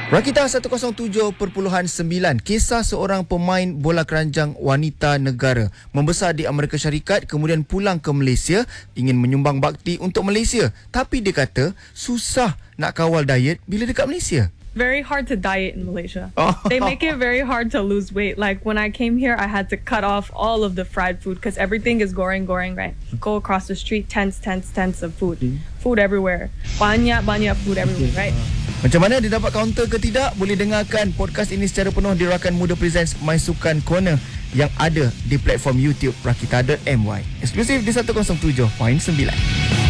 Rakita 107.9, kisah seorang pemain bola keranjang wanita negara membesar di Amerika Syarikat, kemudian pulang ke Malaysia, ingin menyumbang bakti untuk Malaysia. Tapi dia kata susah nak kawal diet bila dekat Malaysia. Very hard to diet in Malaysia. Oh. They make it very hard to lose weight. Like when I came here, I had to cut off all of the fried food because everything is goreng, right? Go across the street, tents of food. Food everywhere. Banyak food everywhere, right? Macam mana dia dapat counter ke tidak? Boleh dengarkan podcast ini secara penuh di Rakan Muda Presents My Sukan Corner yang ada di platform YouTube Rakita.my. Eksklusif di 107.9.